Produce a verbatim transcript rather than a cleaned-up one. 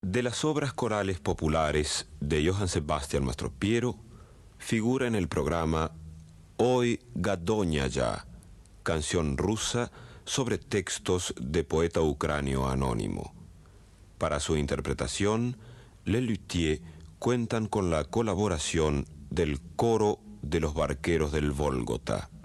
De las obras corales populares de Johann Sebastian Mastropiero, figura en el programa Oi Gadonia Ya, canción rusa sobre textos de poeta ucranio anónimo. Para su interpretación, Les Luthiers cuentan con la colaboración del Coro de los Barqueros del Vólgota.